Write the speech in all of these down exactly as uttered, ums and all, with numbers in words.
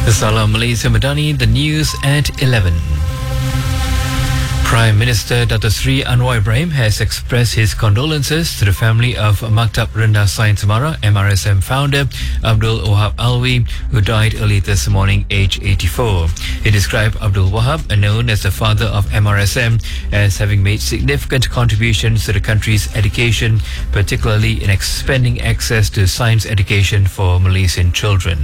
Salam Malaysia Madani, the news at eleven. Prime Minister Dato Sri Anwar Ibrahim has expressed his condolences to the family of Maktab Rendah Sains Semara M R S M founder Abdul Wahab Alwi, who died early this morning, aged eighty-four. He described Abdul Wahab, known as the father of M R S M, as having made significant contributions to the country's education, particularly in expanding access to science education for Malaysian children.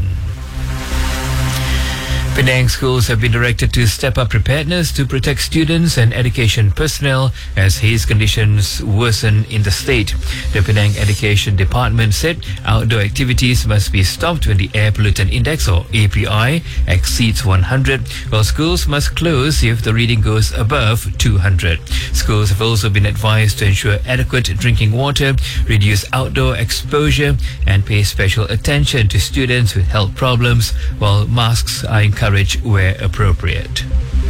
Penang schools have been directed to step up preparedness to protect students and education personnel as haze conditions worsen in the state. The Penang Education Department said outdoor activities must be stopped when the Air Pollutant Index, or A P I, exceeds one hundred, while schools must close if the reading goes above two hundred. Schools have also been advised to ensure adequate drinking water, reduce outdoor exposure, and pay special attention to students with health problems, while masks are encouraged where appropriate.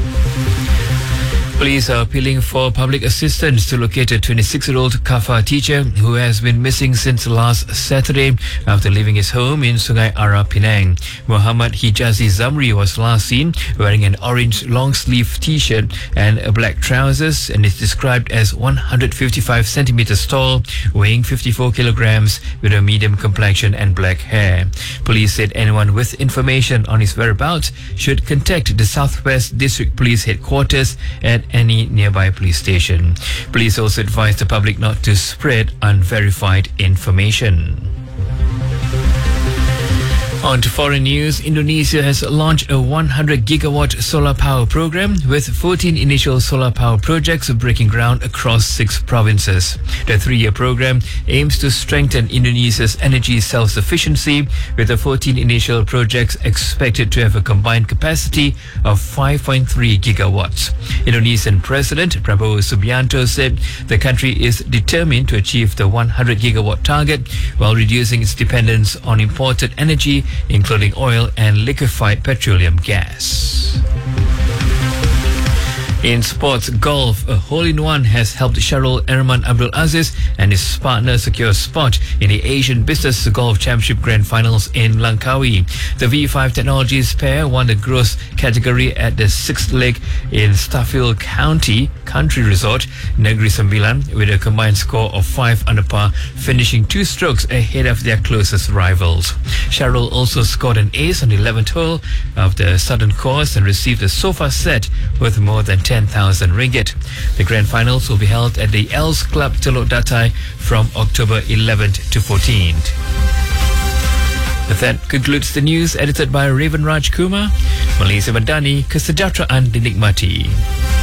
Police are appealing for public assistance to locate a twenty-six-year-old Kafa teacher who has been missing since last Saturday after leaving his home in Sungai Ara, Penang. Muhammad Hijazi Zamri was last seen wearing an orange long-sleeve t-shirt and black trousers and is described as one hundred fifty-five centimeters tall, weighing fifty-four kilograms, with a medium complexion and black hair. Police said anyone with information on his whereabouts should contact the Southwest District Police Headquarters at any nearby police station. Police also advised the public not to spread unverified information. On to foreign news, Indonesia has launched a one hundred gigawatt solar power program with fourteen initial solar power projects breaking ground across six provinces. The three-year program aims to strengthen Indonesia's energy self-sufficiency, with the fourteen initial projects expected to have a combined capacity of five point three gigawatts. Indonesian President Prabowo Subianto said the country is determined to achieve the one hundred gigawatt target while reducing its dependence on imported energy, including oil and liquefied petroleum gas. In sports, golf, a hole-in-one has helped Sharul Erman Abdul Aziz and his partner secure a spot in the Asian Business Golf Championship Grand Finals in Langkawi. The V five Technologies pair won the gross category at the sixth leg in Staffield County Country Resort, Negeri Sembilan, with a combined score of five under par, finishing two strokes ahead of their closest rivals. Sharul also scored an ace on the eleventh hole of the Southern Course and received a sofa set worth more than ten thousand ringgit. The grand finals will be held at the Els Club Teluk Datai from October eleventh to fourteenth. That concludes the news edited by Raven Raj Kumar. Malaysia Madani, kesejahteraan dinikmati.